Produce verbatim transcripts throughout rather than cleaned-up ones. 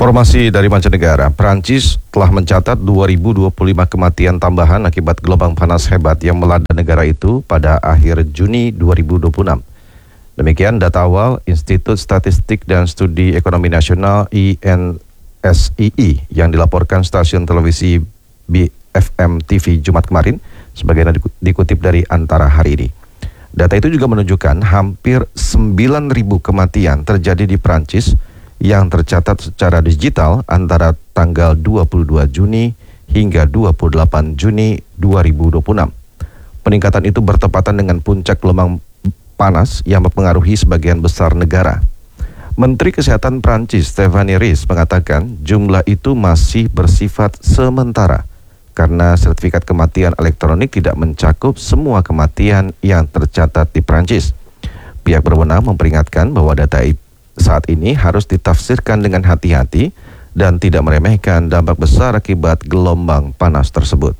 Informasi dari mancanegara, Prancis telah mencatat dua ribu dua puluh lima kematian tambahan akibat gelombang panas hebat yang melanda negara itu pada akhir Juni dua ribu dua puluh enam. Demikian data awal Institut Statistik dan Studi Ekonomi Nasional I N S I I yang dilaporkan stasiun televisi B F M T V Jumat kemarin, sebagaimana dikutip dari Antara hari ini. Data itu juga menunjukkan hampir sembilan ribu kematian terjadi di Prancis yang tercatat secara digital antara tanggal dua puluh dua Juni hingga dua puluh delapan Juni dua ribu dua puluh enam. Peningkatan itu bertepatan dengan puncak gelombang panas yang mempengaruhi sebagian besar negara. Menteri Kesehatan Prancis Stéphanie Ries mengatakan jumlah itu masih bersifat sementara karena sertifikat kematian elektronik tidak mencakup semua kematian yang tercatat di Prancis. Pihak berwenang memperingatkan bahwa data itu saat ini harus ditafsirkan dengan hati-hati dan tidak meremehkan dampak besar akibat gelombang panas tersebut.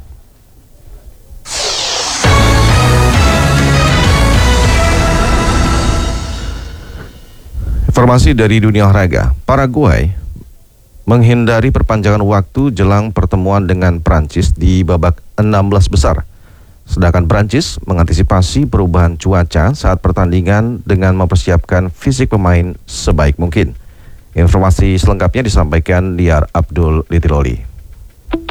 Informasi dari dunia olahraga, Paraguay menghindari perpanjangan waktu jelang pertemuan dengan Prancis di babak enam belas besar. Sedangkan Prancis mengantisipasi perubahan cuaca saat pertandingan dengan mempersiapkan fisik pemain sebaik mungkin. Informasi selengkapnya disampaikan Liar Abdul Litiloli.